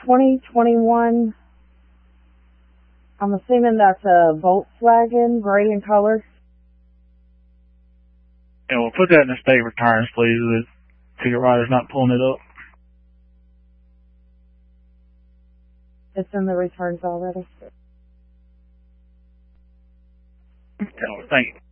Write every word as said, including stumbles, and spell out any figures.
twenty twenty-one, I'm assuming that's a Volkswagen, gray in color. And we'll put that in the state returns, please. The ticket writer's not pulling it up. It's in the returns already. Thank you.